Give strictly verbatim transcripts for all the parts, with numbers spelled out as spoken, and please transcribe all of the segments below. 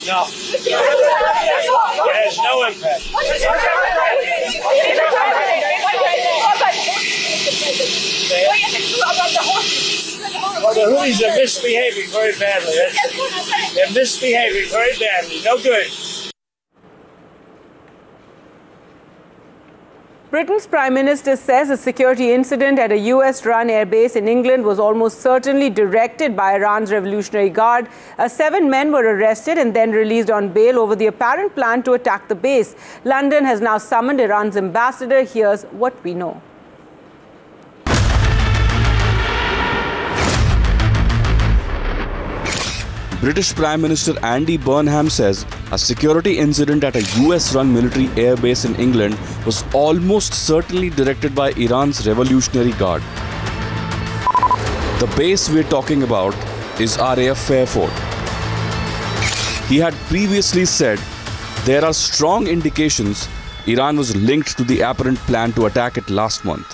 No. It has no impact. Well, the Houthis are misbehaving very badly. That's, they're misbehaving very badly. No good. Britain's Prime Minister says a security incident at a U S-run airbase in England was almost certainly directed by Iran's Revolutionary Guard. Uh, seven men were arrested and then released on bail over the apparent plan to attack the base. London has now summoned Iran's ambassador. Here's what we know. British Prime Minister Andy Burnham says a security incident at a U S-run military airbase in England was almost certainly directed by Iran's Revolutionary Guard. The base we're talking about is R A F Fairford. He had previously said there are strong indications Iran was linked to the apparent plan to attack it last month.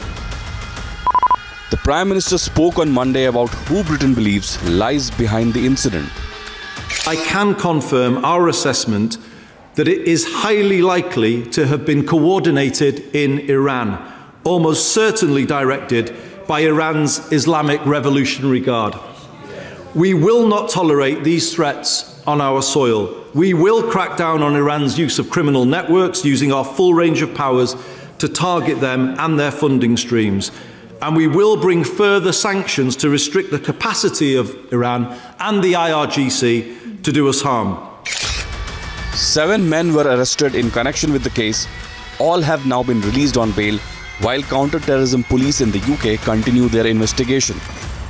The Prime Minister spoke on Monday about who Britain believes lies behind the incident. I can confirm our assessment that it is highly likely to have been coordinated in Iran, almost certainly directed by Iran's Islamic Revolutionary Guard. We will not tolerate these threats on our soil. We will crack down on Iran's use of criminal networks, using our full range of powers to target them and their funding streams. And we will bring further sanctions to restrict the capacity of Iran and the I R G C to do us harm. Seven men were arrested in connection with the case. All have now been released on bail, while counter-terrorism police in the U K continue their investigation.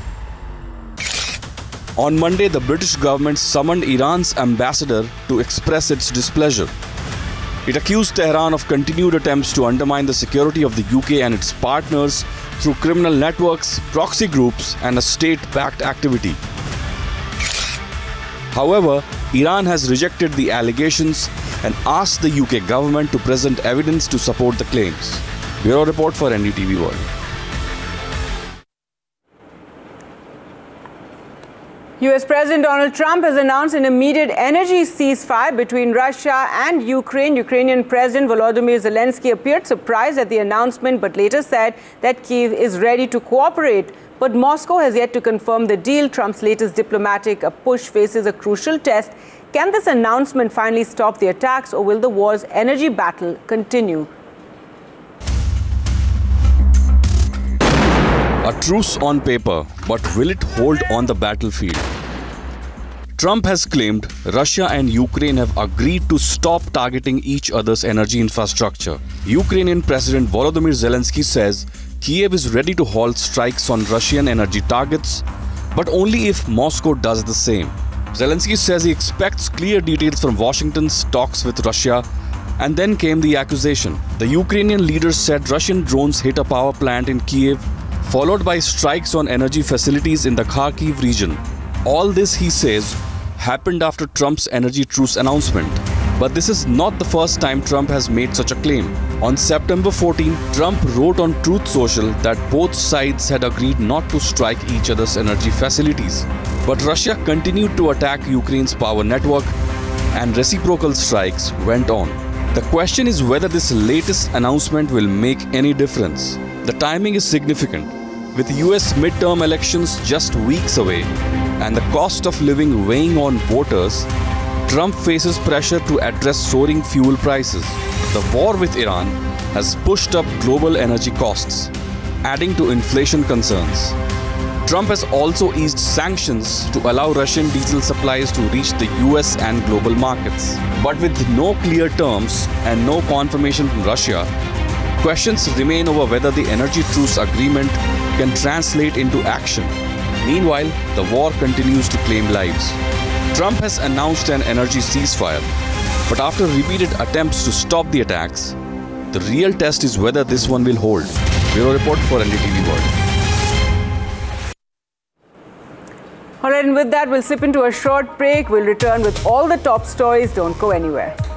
On Monday, the British government summoned Iran's ambassador to express its displeasure. It accused Tehran of continued attempts to undermine the security of the U K and its partners through criminal networks, proxy groups, and a state-backed activity. However, Iran has rejected the allegations and asked the U K government to present evidence to support the claims. Bureau Report for N D T V World. U S President Donald Trump has announced an immediate energy ceasefire between Russia and Ukraine. Ukrainian President Volodymyr Zelensky appeared surprised at the announcement, but later said that Kyiv is ready to cooperate. But Moscow has yet to confirm the deal. Trump's latest diplomatic push faces a crucial test. Can this announcement finally stop the attacks, or will the war's energy battle continue? A truce on paper, but will it hold on the battlefield? Trump has claimed Russia and Ukraine have agreed to stop targeting each other's energy infrastructure. Ukrainian President Volodymyr Zelensky says Kyiv is ready to halt strikes on Russian energy targets, but only if Moscow does the same. Zelensky says he expects clear details from Washington's talks with Russia, and then came the accusation. The Ukrainian leader said Russian drones hit a power plant in Kyiv, followed by strikes on energy facilities in the Kharkiv region. All this, he says, happened after Trump's energy truce announcement. But this is not the first time Trump has made such a claim. On September fourteenth, Trump wrote on Truth Social that both sides had agreed not to strike each other's energy facilities. But Russia continued to attack Ukraine's power network, and reciprocal strikes went on. The question is whether this latest announcement will make any difference. The timing is significant. With U S midterm elections just weeks away and the cost of living weighing on voters, Trump faces pressure to address soaring fuel prices. The war with Iran has pushed up global energy costs, adding to inflation concerns. Trump has also eased sanctions to allow Russian diesel supplies to reach the U S and global markets. But with no clear terms and no confirmation from Russia, questions remain over whether the energy truce agreement can translate into action. Meanwhile, the war continues to claim lives. Trump has announced an energy ceasefire, but after repeated attempts to stop the attacks, the real test is whether this one will hold. Bureau Report for N D T V World. All right, and with that, we'll slip into a short break. We'll return with all the top stories. Don't go anywhere.